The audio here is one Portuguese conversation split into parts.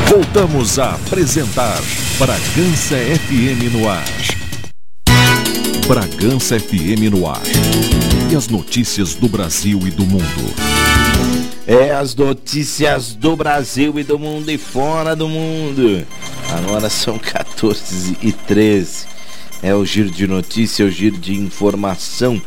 Voltamos a apresentar Bragança FM no ar. Bragança FM no ar. E as notícias do Brasil e do mundo. As notícias do Brasil e do mundo e fora do mundo. Agora são 14h13. É o giro de notícia, o giro de informação.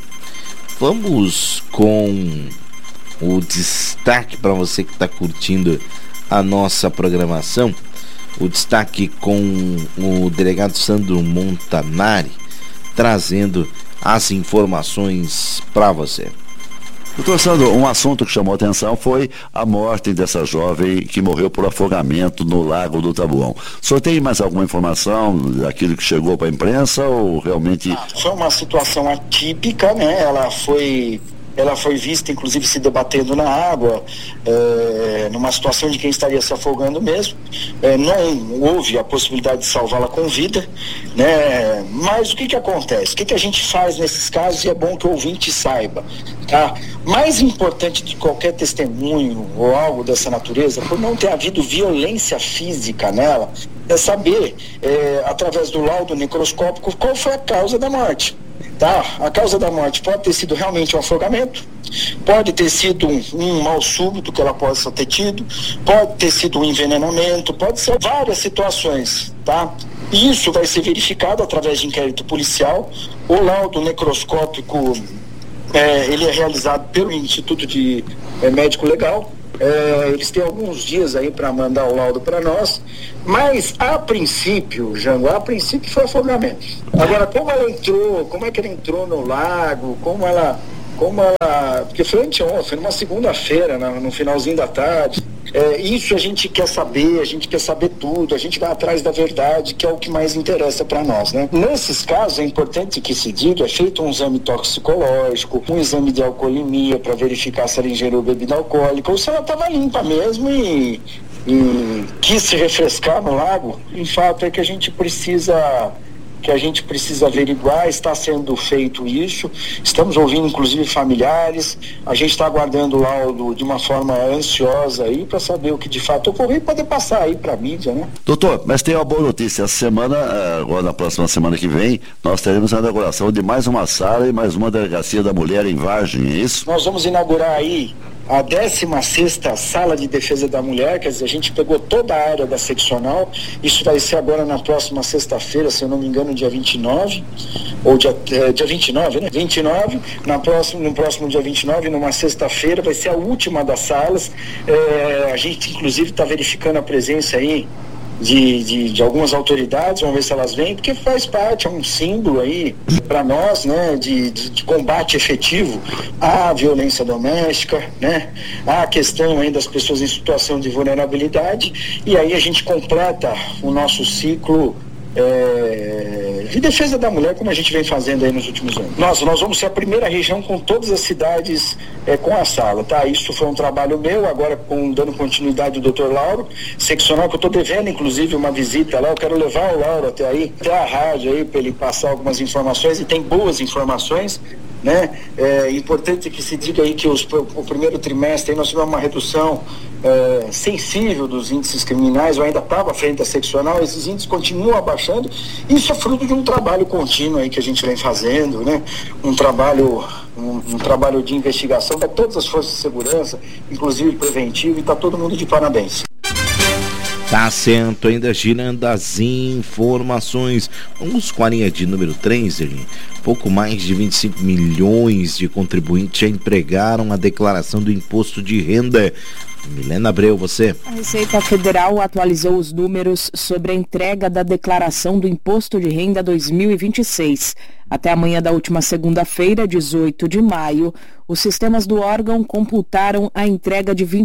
Vamos com o destaque para você que está curtindo a nossa programação. O destaque com o delegado Sandro Montanari, trazendo as informações para você. Doutor Sandro, um assunto que chamou a atenção foi a morte dessa jovem que morreu por afogamento no Lago do Taboão. O senhor tem mais alguma informação daquilo que chegou para a imprensa ou realmente... Foi uma situação atípica, né? Ela foi vista, inclusive, se debatendo na água, numa situação de quem estaria se afogando mesmo. Não houve a possibilidade de salvá-la com vida, né? Mas o que acontece? O que a gente faz nesses casos? E é bom que o ouvinte saiba, tá? Mais importante de qualquer testemunho ou algo dessa natureza, por não ter havido violência física nela, é saber, através do laudo necroscópico, qual foi a causa da morte. Tá? A causa da morte pode ter sido realmente um afogamento, pode ter sido um mal súbito que ela possa ter tido, pode ter sido um envenenamento, pode ser várias situações, tá? Isso vai ser verificado através de inquérito policial. O laudo necroscópico ele é realizado pelo Instituto de Médico Legal. Eles têm alguns dias aí para mandar o laudo para nós, mas a princípio, Jango, foi afogamento. Agora, como ela entrou, como é que ela entrou no lago, porque foi anteontem, foi numa segunda-feira, no finalzinho da tarde. Isso a gente quer saber tudo, a gente vai atrás da verdade, que é o que mais interessa para nós, né? Nesses casos, é importante que se diga, é feito um exame toxicológico, um exame de alcoolemia para verificar se ela ingeriu bebida alcoólica ou se ela estava limpa mesmo e quis se refrescar no lago. O fato é que a gente precisa averiguar. Está sendo feito isso, estamos ouvindo inclusive familiares, a gente está aguardando o laudo de uma forma ansiosa aí para saber o que de fato ocorreu e poder passar aí para a mídia, né? Doutor, mas tem uma boa notícia, essa semana, agora na próxima semana que vem, nós teremos a inauguração de mais uma sala e mais uma delegacia da mulher em Vargem, é isso? Nós vamos inaugurar aí a 16ª Sala de Defesa da Mulher, quer dizer, a gente pegou toda a área da seccional. Isso vai ser agora na próxima sexta-feira, se eu não me engano, dia 29, ou dia 29, né? 29, no próximo dia 29, numa sexta-feira, vai ser a última das salas. A gente, inclusive, está verificando a presença aí de algumas autoridades, vamos ver se elas vêm, porque faz parte, é um símbolo aí para nós, né, de combate efetivo à violência doméstica, né, à questão aí das pessoas em situação de vulnerabilidade, e aí a gente completa o nosso ciclo de defesa da mulher, como a gente vem fazendo aí nos últimos anos. Nós vamos ser a primeira região com todas as cidades com a sala, tá? Isso foi um trabalho meu, agora dando continuidade do Dr. Lauro, seccional, que eu estou devendo inclusive uma visita lá, eu quero levar o Lauro até a rádio aí, para ele passar algumas informações, e tem boas informações, né? É importante que se diga aí que o primeiro trimestre aí nós tivemos uma redução sensível dos índices criminais. Eu ainda estava à frente da seccional, esses índices continuam abaixando. Isso é fruto de um trabalho contínuo aí que a gente vem fazendo, né? Um trabalho de investigação para todas as forças de segurança, inclusive preventivo, e está todo mundo de parabéns. Tá certo, ainda girando as informações. Vamos com a linha de número 3, pouco mais de 25 milhões de contribuintes já entregaram a declaração do imposto de renda. Milena Abreu, você. A Receita Federal atualizou os números sobre a entrega da declaração do Imposto de Renda 2026. Até amanhã da última segunda-feira, 18 de maio, os sistemas do órgão computaram a entrega de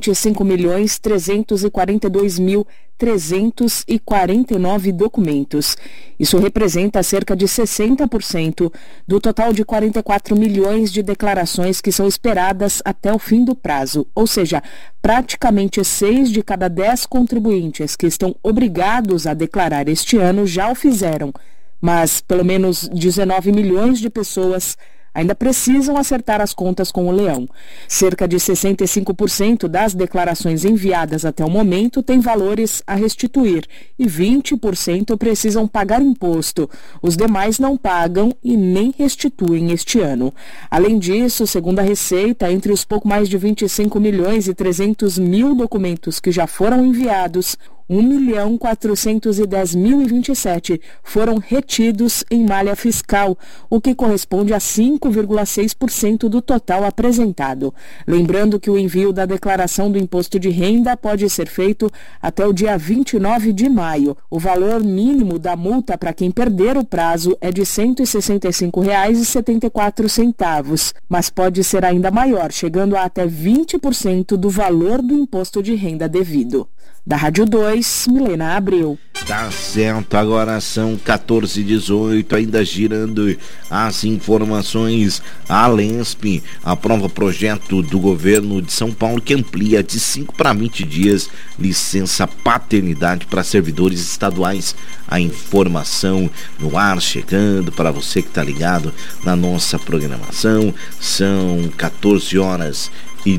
25.342.349 documentos. Isso representa cerca de 60% do total de 44 milhões de declarações que são esperadas até o fim do prazo, ou seja, praticamente 6 de cada 10 contribuintes que estão obrigados a declarar este ano já o fizeram, mas pelo menos 19 milhões de pessoas ainda precisam acertar as contas com o leão. Cerca de 65% das declarações enviadas até o momento têm valores a restituir e 20% precisam pagar imposto. Os demais não pagam e nem restituem este ano. Além disso, segundo a Receita, entre os pouco mais de 25 milhões e 300 mil documentos que já foram enviados, 1.410.027 foram retidos em malha fiscal, o que corresponde a 5,6% do total apresentado. Lembrando que o envio da declaração do imposto de renda pode ser feito até o dia 29 de maio. O valor mínimo da multa para quem perder o prazo é de R$ 165,74, mas pode ser ainda maior, chegando a até 20% do valor do imposto de renda devido. Da Rádio 2, Milena Abreu. Tá certo, agora são 14h18, ainda girando as informações. A Alensp aprova projeto do governo de São Paulo que amplia de 5 para 20 dias licença paternidade para servidores estaduais. A informação no ar chegando para você que está ligado na nossa programação. São 14h19,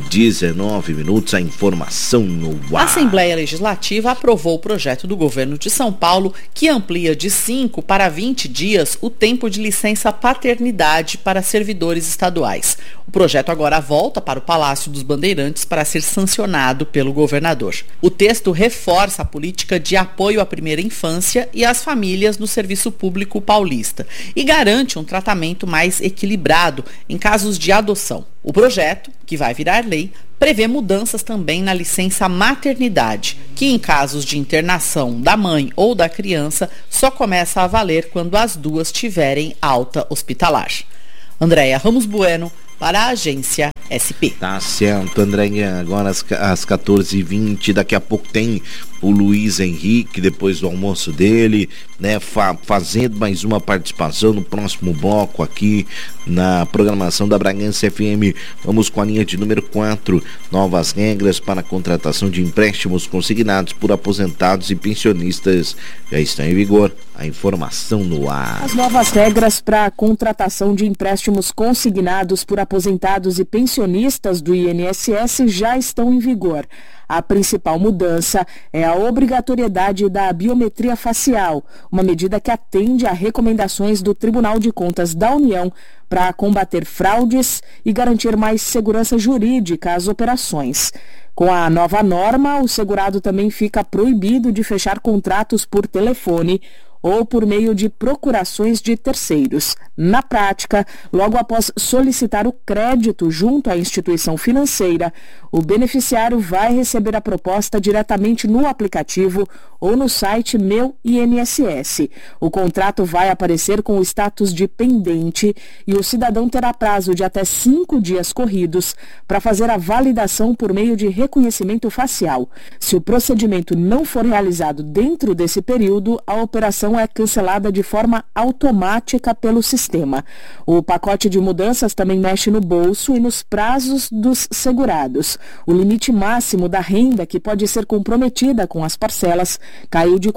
a informação no ar. A Assembleia Legislativa aprovou o projeto do governo de São Paulo que amplia de 5 para 20 dias o tempo de licença paternidade para servidores estaduais. O projeto agora volta para o Palácio dos Bandeirantes para ser sancionado pelo governador. O texto reforça a política de apoio à primeira infância e às famílias no serviço público paulista e garante um tratamento mais equilibrado em casos de adoção. O projeto, que vai virar lei, prevê mudanças também na licença maternidade, que em casos de internação da mãe ou da criança só começa a valer quando as duas tiverem alta hospitalar. Andréia Ramos Bueno, para a agência SP. Tá certo, Andréia. Agora às 14h20, daqui a pouco tem o Luiz Henrique, depois do almoço dele, né, fazendo mais uma participação no próximo bloco aqui na programação da Bragança FM. Vamos com a linha de número 4, novas regras para a contratação de empréstimos consignados por aposentados e pensionistas já estão em vigor. A informação no ar. As novas regras para a contratação de empréstimos consignados por aposentados e pensionistas do INSS já estão em vigor. A principal mudança é a obrigatoriedade da biometria facial, uma medida que atende a recomendações do Tribunal de Contas da União para combater fraudes e garantir mais segurança jurídica às operações. Com a nova norma, o segurado também fica proibido de fechar contratos por telefone ou por meio de procurações de terceiros. Na prática, logo após solicitar o crédito junto à instituição financeira, o beneficiário vai receber a proposta diretamente no aplicativo ou no site Meu INSS. O contrato vai aparecer com o status de pendente e o cidadão terá prazo de até 5 dias corridos para fazer a validação por meio de reconhecimento facial. Se o procedimento não for realizado dentro desse período, a operação é cancelada de forma automática pelo sistema. O pacote de mudanças também mexe no bolso e nos prazos dos segurados. O limite máximo da renda que pode ser comprometida com as parcelas caiu de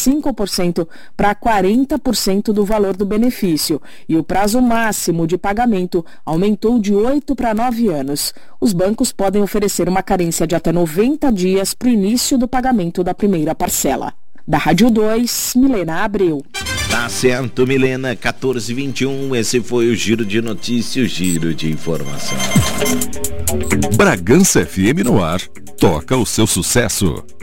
45% para 40% do valor do benefício e o prazo máximo de pagamento aumentou de 8 para 9 anos. Os bancos podem oferecer uma carência de até 90 dias para o início do pagamento da primeira parcela. Da Rádio 2, Milena Abreu. Tá certo, Milena, 14h21, esse foi o Giro de Notícias, o Giro de Informação. Bragança FM no ar, toca o seu sucesso.